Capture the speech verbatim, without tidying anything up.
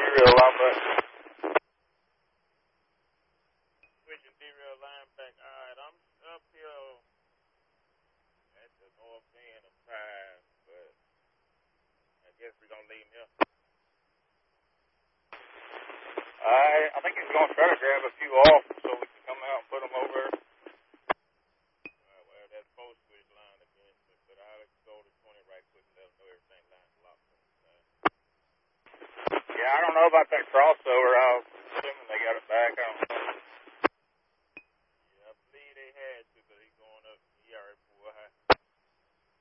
derail line back. Switching derail line back. All right, I'm uphill at the north end of five, but I guess we're going to leave him here. I, I think he's going to try to grab a few off so we can come out and put them over. Uh, well, that's post switch line again, but, but I'll go to twenty right quick and let them know everything lines locked on the side. Yeah, I don't know about that crossover. I was assuming they got it back. I